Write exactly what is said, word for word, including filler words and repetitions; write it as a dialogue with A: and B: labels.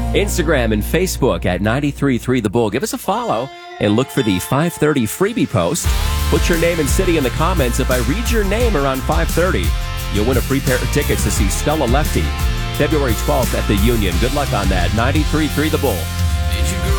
A: Instagram and Facebook at ninety-three point three The Bull. Give us a follow and look for the five thirty freebie post. Put your name and city in the comments. If I read your name around five thirty, you'll win a free pair of tickets to see Stella Lefty February twelfth at the Union. Good luck on that. ninety-three point three The Bull.